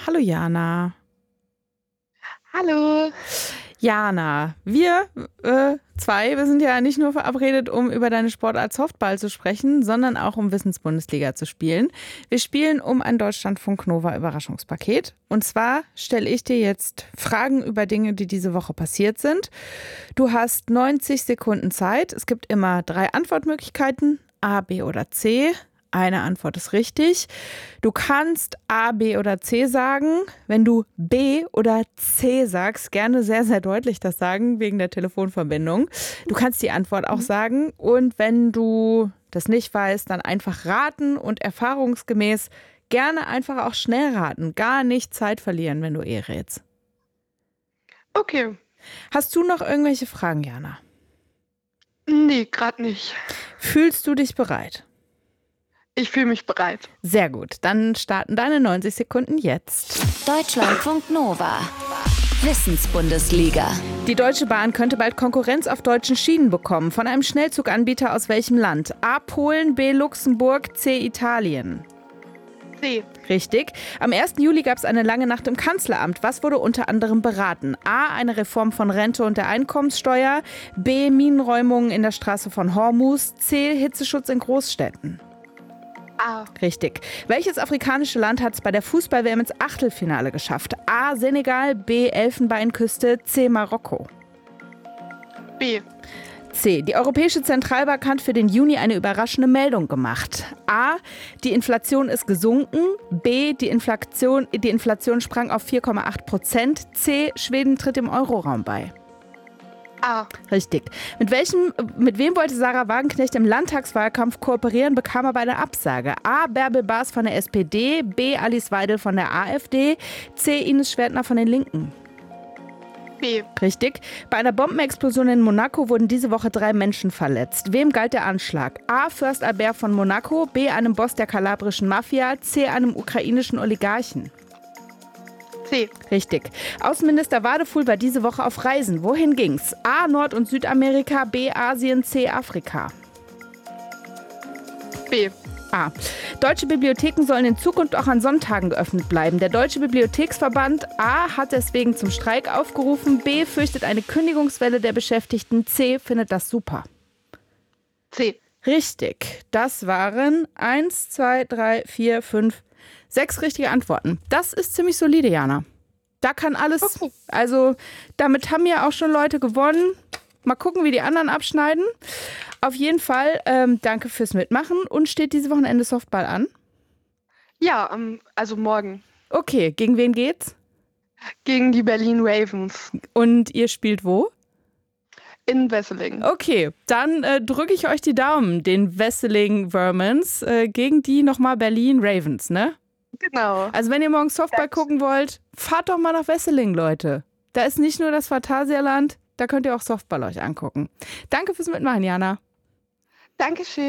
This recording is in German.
Hallo Jana. Hallo. Jana, wir wir sind ja nicht nur verabredet, um über deine Sportart Softball zu sprechen, sondern auch um Wissensbundesliga zu spielen. Wir spielen um ein Deutschlandfunk Nova Überraschungspaket. Und zwar stelle ich dir jetzt Fragen über Dinge, die diese Woche passiert sind. Du hast 90 Sekunden Zeit. Es gibt immer 3 Antwortmöglichkeiten, A, B oder C. Eine Antwort ist richtig. Du kannst A, B oder C sagen. Wenn du B oder C sagst, gerne sehr, sehr deutlich das sagen, wegen der Telefonverbindung. Du kannst die Antwort auch sagen. Und wenn du das nicht weißt, dann einfach raten und erfahrungsgemäß gerne einfach auch schnell raten. Gar nicht Zeit verlieren, wenn du rätst. Okay. Hast du noch irgendwelche Fragen, Jana? Nee, gerade nicht. Fühlst du dich bereit? Ich fühle mich bereit. Sehr gut, dann starten deine 90 Sekunden jetzt. Deutschlandfunk Nova. Wissensbundesliga. Die Deutsche Bahn könnte bald Konkurrenz auf deutschen Schienen bekommen. Von einem Schnellzuganbieter aus welchem Land? A. Polen, B. Luxemburg, C. Italien. C. Richtig. Am 1. Juli gab es eine lange Nacht im Kanzleramt. Was wurde unter anderem beraten? A. Eine Reform von Rente und der Einkommenssteuer. B. Minenräumungen in der Straße von Hormuz. C. Hitzeschutz in Großstädten. A. Richtig. Welches afrikanische Land hat es bei der Fußball-WM ins Achtelfinale geschafft? A. Senegal, B. Elfenbeinküste, C. Marokko. B. C. Die Europäische Zentralbank hat für den Juni eine überraschende Meldung gemacht. A. Die Inflation ist gesunken. B. Die Inflation sprang auf 4,8%. C. Schweden tritt dem Euroraum bei. A. Richtig. Mit wem wollte Sarah Wagenknecht im Landtagswahlkampf kooperieren, bekam aber eine Absage? A. Bärbel Baas von der SPD, B. Alice Weidel von der AfD, C. Ines Schwertner von den Linken. B. Richtig. Bei einer Bombenexplosion in Monaco wurden diese Woche 3 Menschen verletzt. Wem galt der Anschlag? A. Fürst Albert von Monaco, B. einem Boss der kalabrischen Mafia, C. einem ukrainischen Oligarchen. C. Richtig. Außenminister Wadefuhl war diese Woche auf Reisen. Wohin ging's? A. Nord- und Südamerika, B. Asien, C. Afrika. B. A. Deutsche Bibliotheken sollen in Zukunft auch an Sonntagen geöffnet bleiben. Der Deutsche Bibliotheksverband A. hat deswegen zum Streik aufgerufen. B. fürchtet eine Kündigungswelle der Beschäftigten. C. findet das super. C. Richtig. Das waren 1, 2, 3, 4, 5, 6 richtige Antworten. Das ist ziemlich solide, Jana. Da kann alles, Okay. also damit haben ja auch schon Leute gewonnen. Mal gucken, wie die anderen abschneiden. Auf jeden Fall, danke fürs Mitmachen. Und steht dieses Wochenende Softball an? Ja, also morgen. Okay, gegen wen geht's? Gegen die Berlin Ravens Und ihr spielt wo? in Wesseling. Okay, dann drücke ich euch die Daumen, den Wesseling Vermins, gegen die nochmal Berlin Ravens, ne? Genau. Also wenn ihr morgen Softball gucken wollt, fahrt doch mal nach Wesseling, Leute. Da ist nicht nur das Phantasialand, da könnt ihr auch Softball euch angucken. Danke fürs Mitmachen, Jana. Dankeschön.